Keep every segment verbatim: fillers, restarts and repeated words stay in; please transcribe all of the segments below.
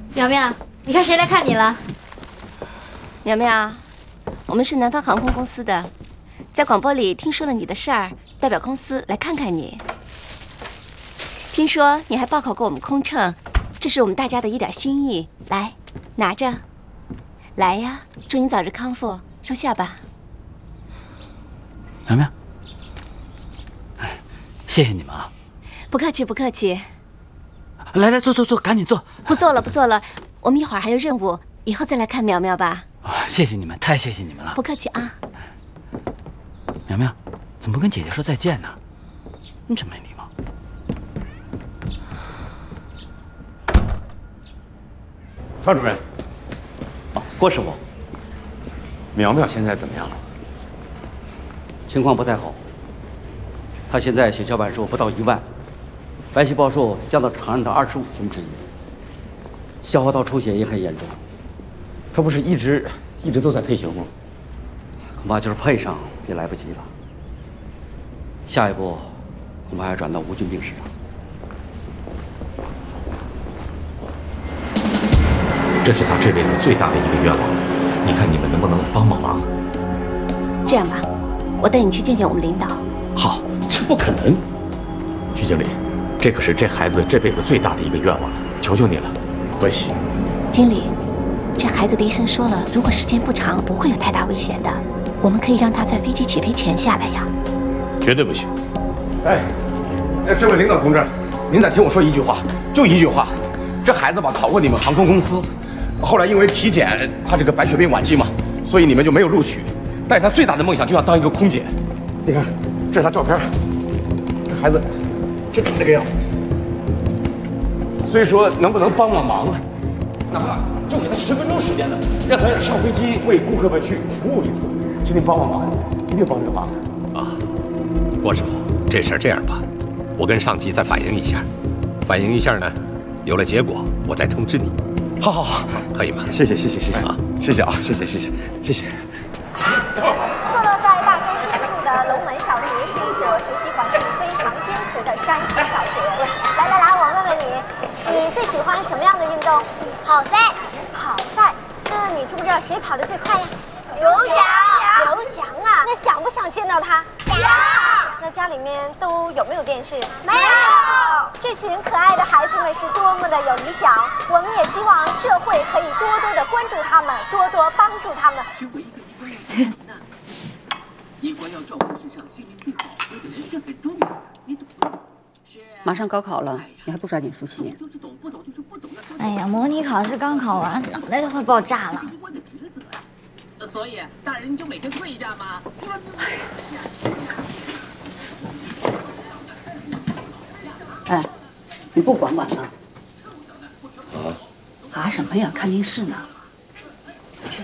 苗苗，你看谁来看你了？ 苗苗，我们是南方航空公司的，在广播里听说了你的事儿，代表公司来看看你。听说你还报考过我们空乘，这是我们大家的一点心意，来，拿着。来呀，祝你早日康复，收下吧。 苗苗，谢谢你们啊！ 不客气，不客气。 来来，坐坐坐，赶紧坐。 不坐了，不坐了，我们一会儿还有任务，以后再来看苗苗吧。 谢谢你们，太谢谢你们了。 不客气啊。 苗苗，怎么不跟姐姐说再见呢？你真没礼貌。 张主任，哦，郭师傅，苗苗现在怎么样了？ 情况不太好，他现在血小板数不到一万，白细胞数降到常人的二十五分之一，消化道出血也很严重。 他不是一直一直都在配型吗？ 恐怕就是配上也来不及了。下一步恐怕要转到无菌病室上。 这是他这辈子最大的一个愿望，你看你们能不能帮帮忙？ 这样吧，我带你去见见我们领导。 好，这不可能。徐经理，这可是这孩子这辈子最大的一个愿望了，求求你了。 不行， 经理，这孩子的医生说了，如果时间不长，不会有太大危险的。我们可以让他在飞机起飞前下来呀。 绝对不行。 哎，这位领导同志，您再听我说一句话，就一句话，这孩子吧考过你们航空公司，后来因为体检他这个白血病晚期嘛，所以你们就没有录取。但是他最大的梦想就想当一个空姐。你看，这是他照片，这孩子就长这个样子。所以说，能不能帮帮忙，哪怕就给他十分钟时间呢，让他上飞机为顾客们去服务一次，请您帮帮忙，一定帮这个忙啊！郭师傅，这事儿这样吧，我跟上级再反映一下，反映一下呢，有了结果我再通知你。 好好好， 可以吗？ 谢谢谢谢谢谢啊，谢谢啊，谢谢谢谢谢谢。 坐落在大山深处的龙门小学是一所学习环境非常艰苦的山区小学。来来来，我问问你，你最喜欢什么样的运动？跑赛。跑赛？那你知不知道谁跑得最快呀？刘翔。刘翔啊，那想不想见到他？想。那家里面都有没有电视？没有。这群可爱的孩子们是多么的有理想，我们也希望社会可以多多的关注他们，多多帮助他们。 一关要照顾身上心灵最好的人，这很重要，你懂不懂？ 马上高考了，你还不抓紧复习？ 哎呀，模拟考试刚考完，脑袋都快爆炸了。 所以大人你就每天跪下嘛。 哎，你不管晚了？啊？啊什么呀？看电视呢。去。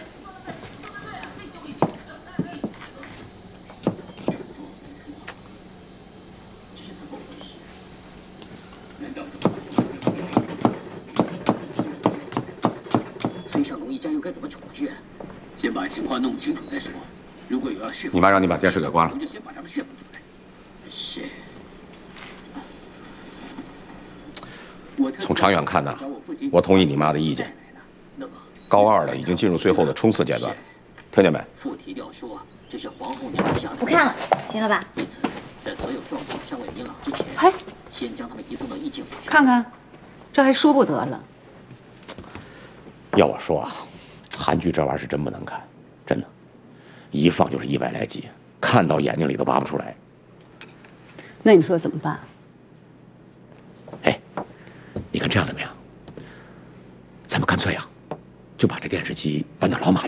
孙小龙一家又该怎么处置？先把情况弄清楚再说。如果有要释放， 你妈让你把电视给关了。 就先把他们释放出来。是。 从长远看呢，我同意你妈的意见。高二了，已经进入最后的冲刺阶段，听见没？ 附体调说这是皇后娘娘下。 不看了，行了吧？ 因此，在所有状况尚未明朗之前， 嘿， 先将他们移送到义警府。 看看，这还说不得了。 要我说啊，韩剧这玩意儿是真不能看，真的，一放就是一百来集，看到眼睛里都拔不出来。 那你说怎么办？ 哎，你看这样怎么样？咱们干脆啊，就把这电视机搬到老马